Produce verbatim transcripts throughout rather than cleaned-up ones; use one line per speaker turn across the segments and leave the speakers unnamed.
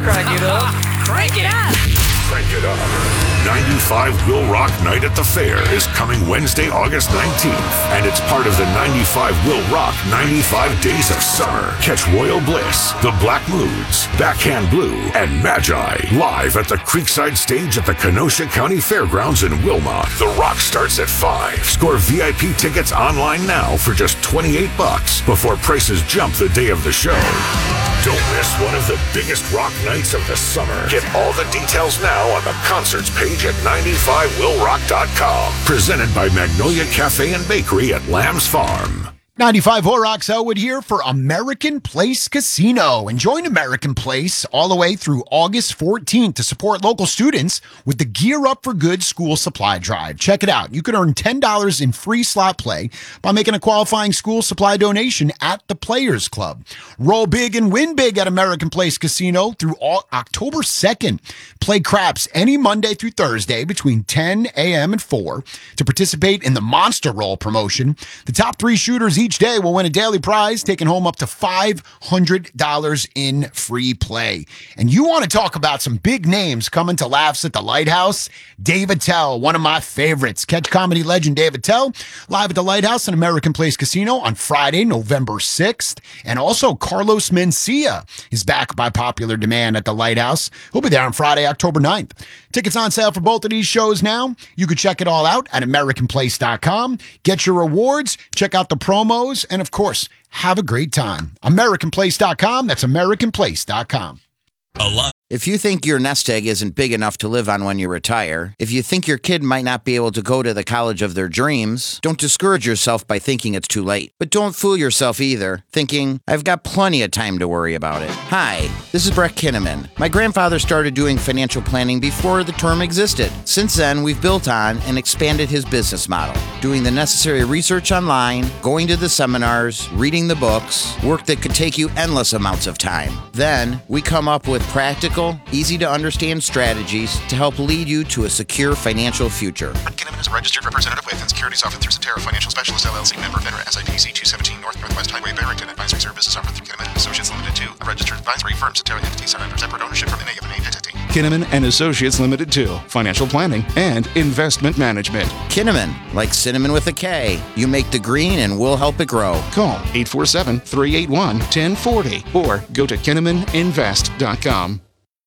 Crank it up.
Crank it up.
Crank it up. ninety-five Will Rock Night at the Fair is coming Wednesday, August nineteenth, and it's part of the ninety-five Will Rock ninety-five Days of Summer. Catch Royal Bliss, The Black Moods, Backhand Blue, and Magi live at the Creekside Stage at the Kenosha County Fairgrounds in Wilmot. The Rock starts at five. Score V I P tickets online now for just twenty-eight bucks before prices jump the day of the show. Don't miss one of the biggest rock nights of the summer. Get all the details now on the concerts page at ninety-five will rock dot com. Presented by Magnolia Cafe and Bakery at Lamb's Farm.
ninety-five Horrocks Elwood here for American Place Casino. And join American Place all the way through August fourteenth to support local students with the Gear Up for Good school supply drive. Check it out. You can earn ten dollars in free slot play by making a qualifying school supply donation at the Players Club. Roll big and win big at American Place Casino through all October second. Play craps any Monday through Thursday between ten a.m. and four to participate in the Monster Roll promotion. The top three shooters each day will win a daily prize, taking home up to five hundred dollars in free play. And you want to talk about some big names coming to Laughs at the Lighthouse? Dave Attell, one of my favorites. Catch comedy legend Dave Attell live at the Lighthouse and American Place Casino on Friday, November sixth. And also Carlos Mencia is back by popular demand at the Lighthouse. He'll be there on Friday, October ninth. Tickets on sale for both of these shows now. You can check it all out at american place dot com. Get your rewards, check out the promos, and of course, have a great time. american place dot com. That's american place dot com.
A lot.
If you think your nest egg isn't big enough to live on when you retire, if you think your kid might not be able to go to the college of their dreams, don't discourage yourself by thinking it's too late. But don't fool yourself either, thinking, I've got plenty of time to worry about it. Hi, this is Brett Kinnaman. My grandfather started doing financial planning before the term existed. Since then, we've built on and expanded his business model, doing the necessary research online, going to the seminars, reading the books, work that could take you endless amounts of time. Then, we come up with practical, easy to understand strategies to help lead you to a secure financial future.
Brett Kinnaman is a registered representative with and securities offered through Cetera Financial Specialist L L C, member FINRA, S I P C two seventeen North Northwest Highway, Barrington. Advisory services offered through Kinnaman and Associates Limited two, a registered advisory firm. Cetera entities are under separate ownership from any of a named entity.
Kinnaman and Associates Limited two, financial planning and investment management.
Kinnaman, like cinnamon with a K. You make the green and we'll help it grow.
Call eight four seven, three eight one, one zero four zero or go to kinnaman invest dot com.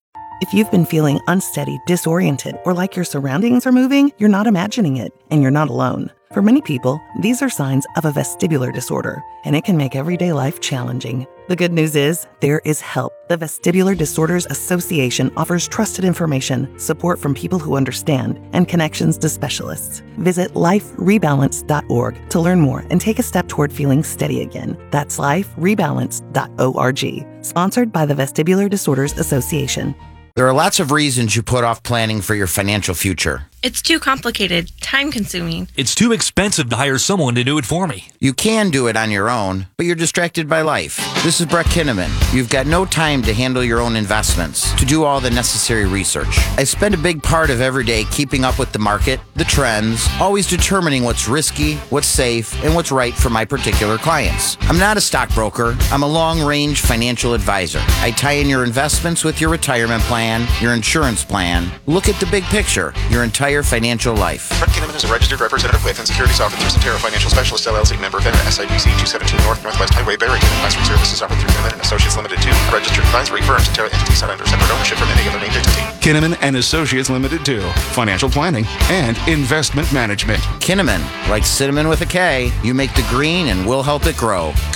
If you've been feeling unsteady, disoriented, or like your surroundings are moving, you're not imagining it, and you're not alone. For many people, these are signs of a vestibular disorder, and it can make everyday life challenging. The good news is, there is help. The Vestibular Disorders Association offers trusted information, support from people who understand, and connections to specialists. Visit life rebalance dot org to learn more and take a step toward feeling steady again. That's life rebalance dot org. Sponsored by the Vestibular Disorders Association.
There are lots of reasons you put off planning for your financial future.
It's too complicated, time-consuming.
It's too expensive to hire someone to do it for me.
You can do it on your own, but you're distracted by life. This is Brett Kinnaman. You've got no time to handle your own investments, to do all the necessary research. I spend a big part of every day keeping up with the market, the trends, always determining what's risky, what's safe, and what's right for my particular clients. I'm not a stockbroker. I'm a long-range financial advisor. I tie in your investments with your retirement plan, your insurance plan. Look at the big picture, your entire financial life.
Brett Kinnaman is a registered representative with and securities offered through Cetera Financial Specialist L L C, member FINRA, S I P C two seventeen North Northwest Highway, Barrington. Advisory services offered through Kinnaman and Associates Limited two, a registered advisory firm. Cetera entities are under separate ownership from any other named entity.
Kinnaman and Associates Limited two, financial planning and investment management.
Kinnaman, like cinnamon with a K. You make the green and we'll help it grow.